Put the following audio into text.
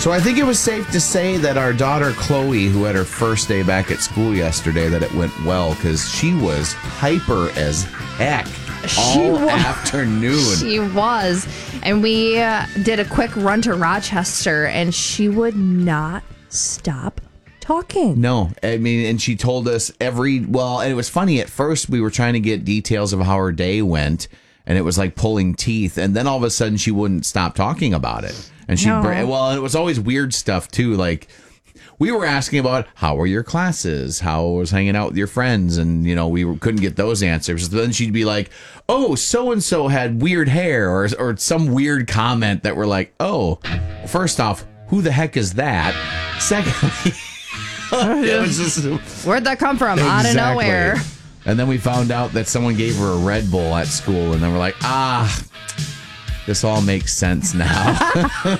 So I think it was safe to say that our daughter Chloe, who had her first day back at school yesterday, that it went well because she was hyper as heck all afternoon. She was. And we did a quick run to Rochester, and she would not stop talking. No, I mean, and she told us and it was funny. At first, we were trying to get details of how her day went, and it was like pulling teeth. And then all of a sudden, she wouldn't stop talking about it. And and it was always weird stuff too. Like we were asking about how were your classes, how was hanging out with your friends, and we couldn't get those answers. So then she'd be like, "Oh, so and so had weird hair," or some weird comment that we're like, "Oh, first off, who the heck is that?" Secondly, it was just, where'd that come from? Out of nowhere. And then we found out that someone gave her a Red Bull at school, and then we're like, this all makes sense now.